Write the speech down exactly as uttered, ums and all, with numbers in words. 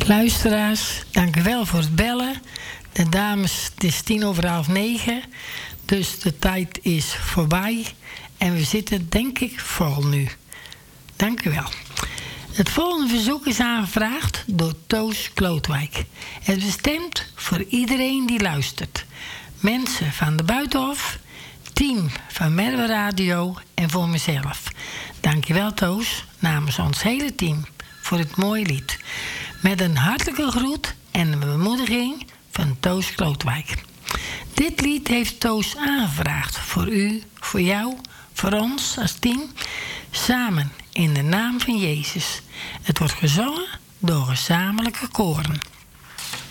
Luisteraars, dank u wel voor het bellen. De dames, het is tien over half negen. Dus de tijd is voorbij. En we zitten, denk ik, vol nu. Dank u wel. Het volgende verzoek is aangevraagd door Toos Klootwijk. Het is bestemd voor iedereen die luistert. Mensen van de Buitenhof, team van Merwe Radio en voor mezelf. Dankjewel Toos, namens ons hele team, voor het mooie lied. Met een hartelijke groet en een bemoediging van Toos Klootwijk. Dit lied heeft Toos aangevraagd voor u, voor jou, voor ons als team. Samen in de naam van Jezus. Het wordt gezongen door gezamenlijke koren.